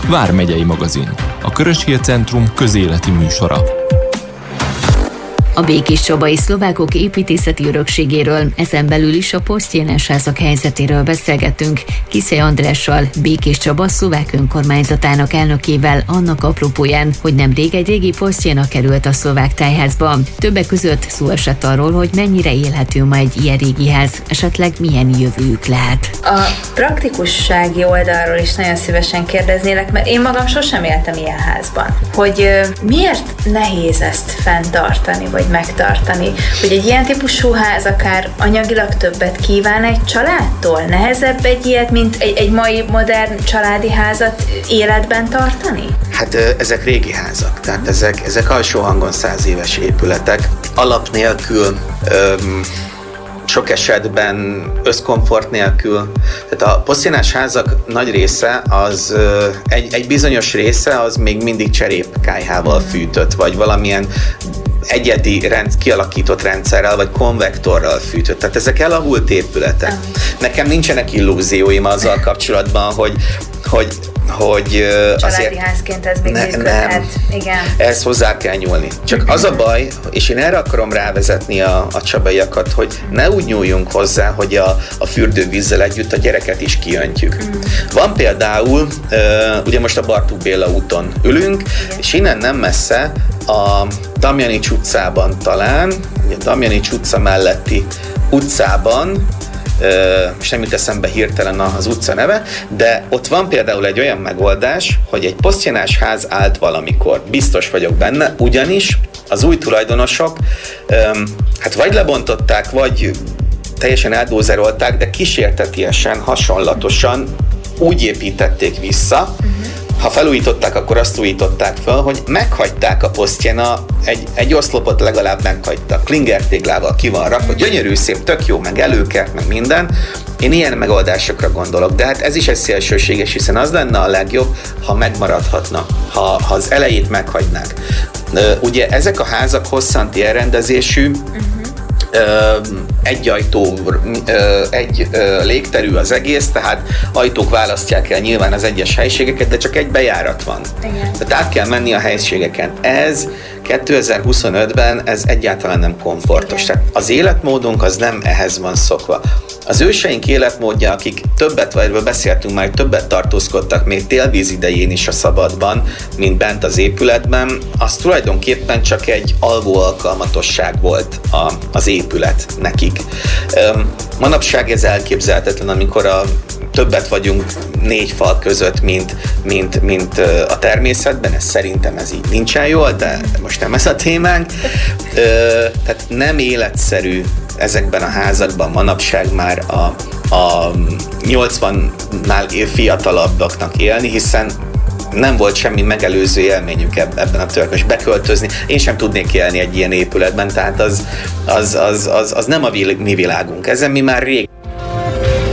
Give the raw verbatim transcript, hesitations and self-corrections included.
Vármegyei magazin, a Körös Hír Centrum közéleti műsora. A békéscsabai szlovákok építészeti örökségéről, ezen belül is a posztjénes házak helyzetéről beszélgettünk Kiszely Andrással, Békéscsaba szlovák önkormányzatának elnökével annak apropóján, hogy nemrég egy régi posztjéna került a szlovák tájházba. Többek között szó esett arról, hogy mennyire élhető ma egy ilyen régi ház, esetleg milyen jövőjük lehet. A praktikussági oldalról is nagyon szívesen kérdeznélek, mert én magam sosem éltem ilyen házban. Hogy miért nehéz ezt fenntartani, vagy megtartani, hogy egy ilyen típusú ház akár anyagilag többet kíván egy családtól? Nehezebb egy ilyet, mint egy, egy mai modern családi házat életben tartani? Hát ezek régi házak, tehát ezek, ezek alsó hangon száz éves épületek, alap nélkül, öm, sok esetben összkomfort nélkül. Tehát a posztjénás házak nagy része, az egy, egy bizonyos része az még mindig cserépkályhával fűtött, vagy valamilyen egyedi rend, kialakított rendszerrel, vagy konvektorral fűtött. Tehát ezek elavult épületek. Nekem nincsenek illúzióim azzal kapcsolatban, hogy, hogy hogy családi házként ez még ne, működhet. Igen. Ehhez hozzá kell nyúlni. Csak az a baj, és én erre akarom rávezetni a, a csabaiakat, hogy ne úgy nyúljunk hozzá, hogy a, a fürdővízzel együtt a gyereket is kiöntjük. Mm. Van például, uh, ugye most a Bartók Béla úton ülünk, igen. És innen nem messze a Damjanics utcában talán, a Damjanics utca melletti utcában, és nem jut eszembe hirtelen az utca neve, de ott van például egy olyan megoldás, hogy egy posztjénás ház állt valamikor. Biztos vagyok benne, ugyanis az új tulajdonosok hát vagy lebontották, vagy teljesen eldózerolták, de kísértetiesen, hasonlatosan úgy építették vissza, ha felújították, akkor azt újították fel, hogy meghagyták a posztjéna, egy, egy oszlopot legalább meghagytak. Klingertéglával ki van rakva, gyönyörű, szép, tök jó, meg előkert, meg minden. Én ilyen megoldásokra gondolok, de hát ez is egy szélsőséges, hiszen az lenne a legjobb, ha megmaradhatna, ha, ha az elejét meghagynák. Ugye ezek a házak hosszanti elrendezésű, egy ajtó, egy légterű az egész, tehát ajtók választják el nyilván az egyes helységeket, de csak egy bejárat van. Igen. Tehát át kell menni a helységeken. Ez kétezer-huszonötben ez egyáltalán nem komfortos. Tehát az életmódunk az nem ehhez van szokva. Az őseink életmódja, akik többet, vagy beszéltünk már, többet tartózkodtak még télvíz idején is a szabadban, mint bent az épületben, az tulajdonképpen csak egy alvó alkalmatosság volt a, az épület nekik. Manapság ez elképzelhetetlen, amikor a többet vagyunk négy fal között, mint, mint, mint a természetben, ez szerintem ez így nincsen jól, de most nem ez a témánk. Tehát nem életszerű ezekben a házakban manapság már a, a nyolcvannál fiatalabbaknak élni, élni, hiszen nem volt semmi megelőző élményük ebben a történetben, beköltözni. Én sem tudnék élni egy ilyen épületben, tehát az, az, az, az, az nem a mi világunk. Ezen mi már rég